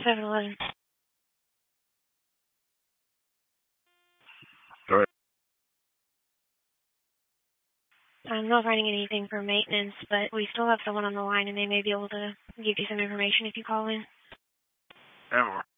7-Eleven. Go ahead. I'm not finding anything for maintenance, but we still have someone on the line, and they may be able to give you some information if you call in. Ever.